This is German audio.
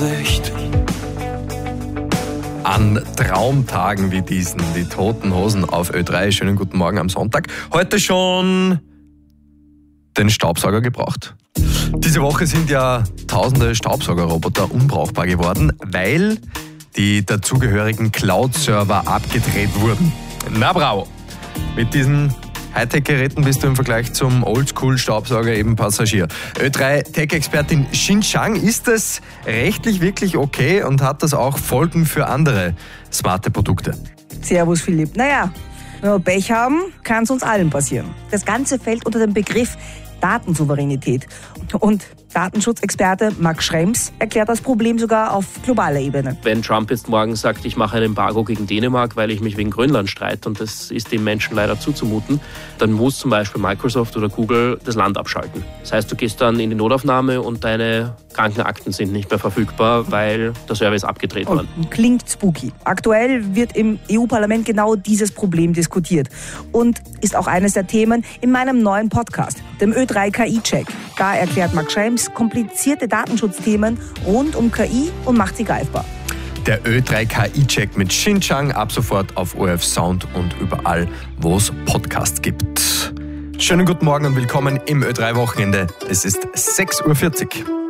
Gesicht. An Traumtagen wie diesen, die Toten Hosen auf Ö3. Schönen guten Morgen am Sonntag. Heute schon den Staubsauger gebraucht. Diese Woche sind ja tausende Staubsaugerroboter unbrauchbar geworden, weil die dazugehörigen Cloud-Server abgedreht wurden. Na bravo! Mit diesen Hightech-Geräten bist du im Vergleich zum Oldschool-Staubsauger eben Passagier. Ö3-Tech-Expertin Xin Zhang, ist das rechtlich wirklich okay und hat das auch Folgen für andere smarte Produkte? Servus Philipp. Naja, wenn wir Pech haben, kann es uns allen passieren. Das Ganze fällt unter den Begriff Datensouveränität. Und Datenschutzexperte Max Schrems erklärt das Problem sogar auf globaler Ebene. Wenn Trump jetzt morgen sagt, ich mache ein Embargo gegen Dänemark, weil ich mich wegen Grönland streite, und das ist den Menschen leider zuzumuten, dann muss zum Beispiel Microsoft oder Google das Land abschalten. Das heißt, du gehst dann in die Notaufnahme und deine Krankenakten sind nicht mehr verfügbar, weil der Server ist abgedreht worden. Klingt spooky. Aktuell wird im EU-Parlament genau dieses Problem diskutiert und ist auch eines der Themen in meinem neuen Podcast, dem Ö3 KI-Check. Da erklärt Max Schrems komplizierte Datenschutzthemen rund um KI und macht sie greifbar. Der Ö3 KI-Check mit Xin Zhang ab sofort auf ORF Sound und überall, wo es Podcasts gibt. Schönen guten Morgen und willkommen im Ö3 Wochenende. Es ist 6:40 Uhr.